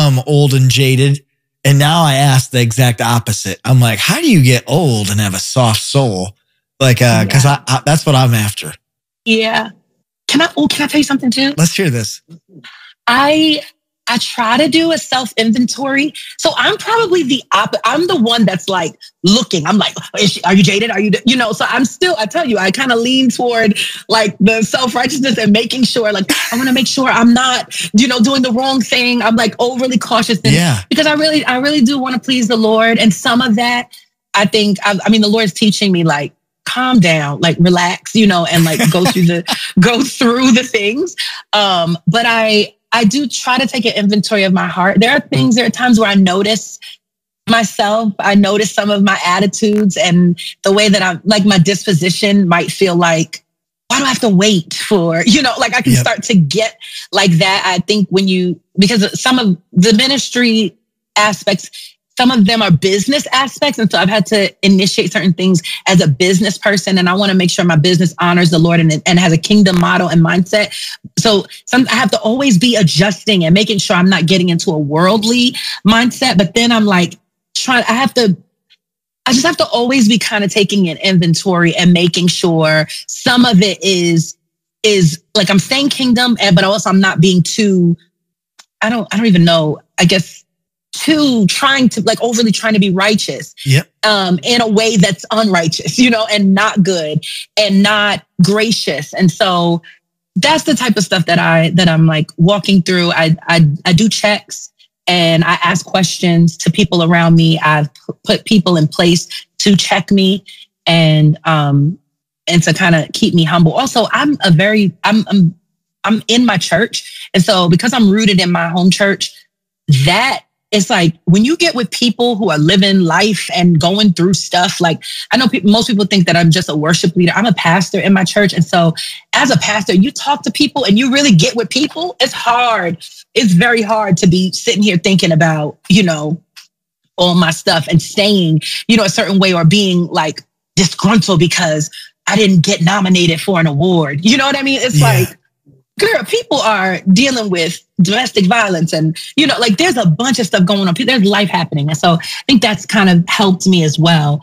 become old and jaded. And now I ask the exact opposite. I'm like, how do you get old and have a soft soul? Like, cause I that's what I'm after. Yeah. Can I tell you something too? Let's hear this. I try to do a self-inventory. So I'm probably I'm the one that's like looking. I'm like, are you jaded? Are you, so I tell you, I kind of lean toward like the self-righteousness and making sure, like, I want to make sure I'm not, doing the wrong thing. I'm like overly cautious. Because I really do want to please the Lord. And some of that, I think, the Lord's teaching me like, calm down, like relax, and like go through the things. But I do try to take an inventory of my heart. There are times where I notice myself. I notice some of my attitudes and the way that I'm like my disposition might feel like, why do I have to wait for, like I can start to get like that. I think because some of the ministry aspects, some of them are business aspects. And so I've had to initiate certain things as a business person. And I want to make sure my business honors the Lord and has a kingdom model and mindset. So I have to always be adjusting and making sure I'm not getting into a worldly mindset. But then I'm like I just have to always be kind of taking an inventory and making sure some of it is like I'm saying kingdom, but also I'm not being too, I don't even know, I guess, overly trying to be righteous, in a way that's unrighteous, and not good and not gracious. And so that's the type of stuff that I'm like walking through. I do checks and I ask questions to people around me. I've put people in place to check me and to kind of keep me humble. Also, I'm in my church. And so because I'm rooted in my home church, that it's like when you get with people who are living life and going through stuff, like I know most people think that I'm just a worship leader. I'm a pastor in my church. And so as a pastor, you talk to people and you really get with people. It's hard. It's very hard to be sitting here thinking about, all my stuff and staying, a certain way or being like disgruntled because I didn't get nominated for an award. You know what I mean? It's like, girl, people are dealing with domestic violence and, like there's a bunch of stuff going on. There's life happening. And so I think that's kind of helped me as well.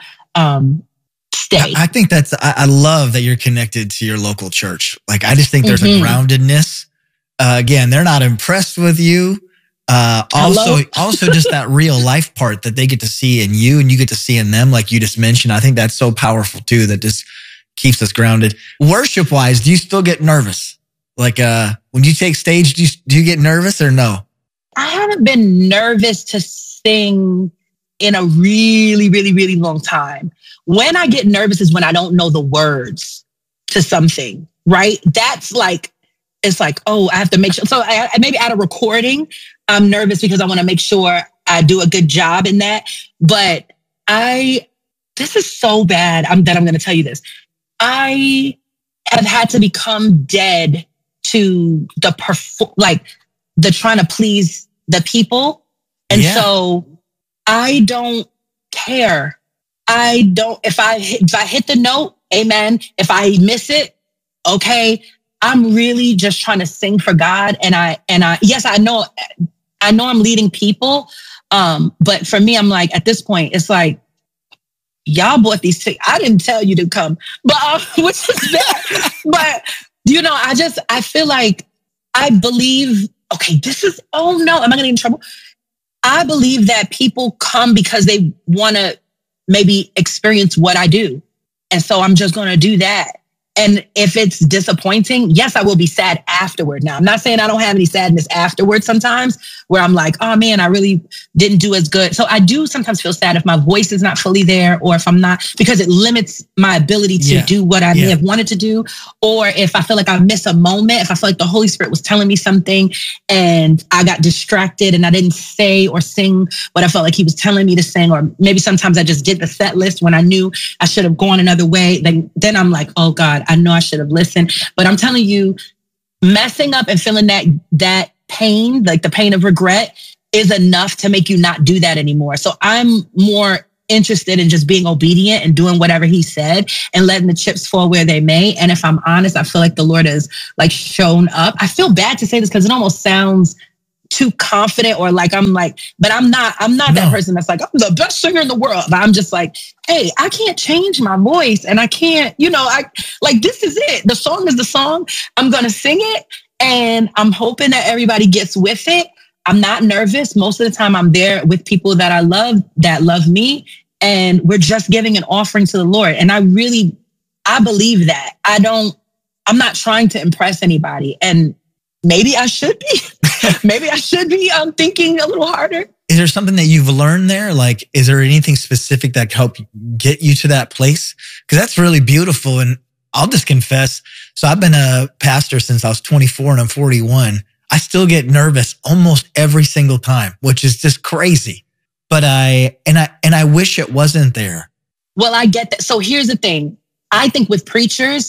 Stay. I think I love that you're connected to your local church. Like, I just think there's a groundedness. Again, they're not impressed with you. Also just that real life part that they get to see in you and you get to see in them. Like you just mentioned, I think that's so powerful too, that just keeps us grounded. Worship wise, do you still get nervous? Like, when you take stage, do you get nervous or no? I haven't been nervous to sing in a really, really, really long time. When I get nervous is when I don't know the words to something, right? That's like, it's like, oh, I have to make sure. So I maybe at a recording, I'm nervous because I want to make sure I do a good job in that. But this is so bad that I'm going to tell you this. I have had to become dead to the trying to please the people. And so I don't care. If I hit the note, amen. If I miss it, okay. I'm really just trying to sing for God. And yes, I know I'm leading people. But for me, I'm like, at this point, it's like, y'all bought these tickets. I didn't tell you to come, but which is that? But I feel like I believe, okay, oh no, am I going to get in trouble? I believe that people come because they want to maybe experience what I do. And so I'm just going to do that. And if it's disappointing, yes, I will be sad afterward. Now, I'm not saying I don't have any sadness afterwards sometimes where I'm like, oh man, I really didn't do as good. So I do sometimes feel sad if my voice is not fully there or if I'm not, because it limits my ability to do what I may have wanted to do. Or if I feel like I miss a moment, if I feel like the Holy Spirit was telling me something and I got distracted and I didn't say or sing what I felt like he was telling me to sing, or maybe sometimes I just did the set list when I knew I should have gone another way. Then I'm like, oh God, I know I should have listened. But I'm telling you, messing up and feeling that pain, like the pain of regret, is enough to make you not do that anymore. So I'm more interested in just being obedient and doing whatever he said and letting the chips fall where they may. And if I'm honest, I feel like the Lord has like shown up. I feel bad to say this because it almost sounds too confident or like but I'm not that person that's like, I'm the best singer in the world. But I'm just like, hey, I can't change my voice and I can't, this is it. The song is the song. I'm going to sing it and I'm hoping that everybody gets with it. I'm not nervous. Most of the time I'm there with people that I love, that love me. And we're just giving an offering to the Lord. And I believe that. I'm not trying to impress anybody. And maybe I should be. Maybe I should be thinking a little harder. Is there something that you've learned there? Like, is there anything specific that helped get you to that place? Because that's really beautiful. And I'll just confess. So I've been a pastor since I was 24 and I'm 41. I still get nervous almost every single time, which is just crazy. But I wish it wasn't there. Well, I get that. So here's the thing. I think with preachers,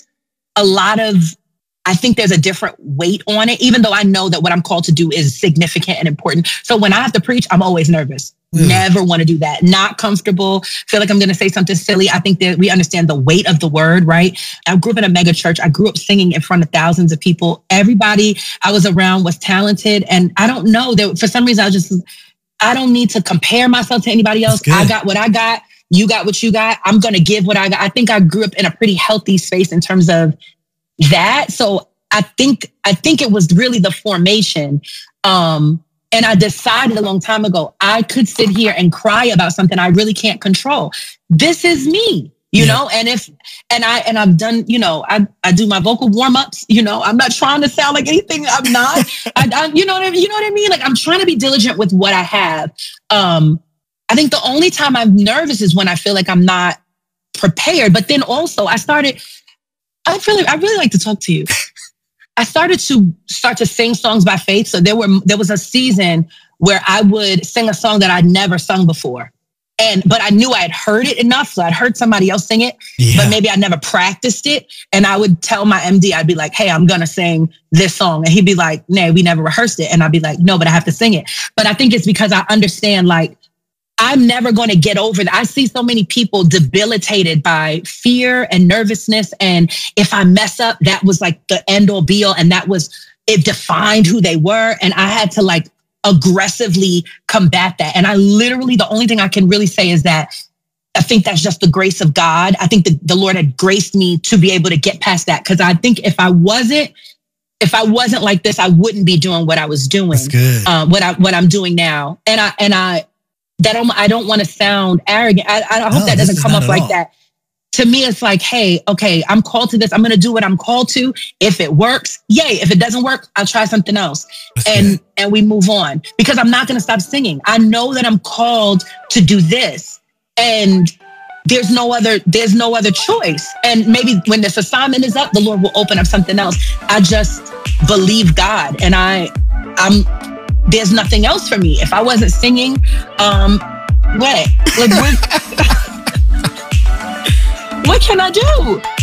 I think there's a different weight on it, even though I know that what I'm called to do is significant and important. So when I have to preach, I'm always nervous. Never want to do that. Not comfortable. Feel like I'm going to say something silly. I think that we understand the weight of the word, right? I grew up in a mega church. I grew up singing in front of thousands of people. Everybody I was around was talented. And I don't know that for some reason, I don't need to compare myself to anybody else. I got what I got. You got what you got. I'm going to give what I got. I think I grew up in a pretty healthy space in terms of that. So I think it was really the formation. And I decided a long time ago, I could sit here and cry about something I really can't control. This is me, you know, and I've done, I do my vocal warm-ups, I'm not trying to sound like anything I'm not. You know what I mean? Like I'm trying to be diligent with what I have. I think the only time I'm nervous is when I feel like I'm not prepared. But then also I really like to talk to you. I started to sing songs by faith. So there was a season where I would sing a song that I'd never sung before. But I knew I'd heard it enough. So I'd heard somebody else sing it, but maybe I never practiced it. And I would tell my MD, I'd be like, hey, I'm going to sing this song. And he'd be like, nah, we never rehearsed it. And I'd be like, no, but I have to sing it. But I think it's because I understand, like, I'm never going to get over that. I see so many people debilitated by fear and nervousness. And if I mess up, that was like the end all be all. And it defined who they were. And I had to like aggressively combat that. And the only thing I can really say is that I think that's just the grace of God. I think the Lord had graced me to be able to get past that. Cause I think if I wasn't like this, I wouldn't be doing what I was doing. That's good. What I'm doing now. I don't want to sound arrogant. I hope that doesn't come up like that. To me, it's like, hey, okay, I'm called to this. I'm going to do what I'm called to. If it works, yay. If it doesn't work, I'll try something else. And we move on because I'm not going to stop singing. I know that I'm called to do this and there's no other choice. And maybe when this assignment is up, the Lord will open up something else. I just believe God and there's nothing else for me. If I wasn't singing, what can I do?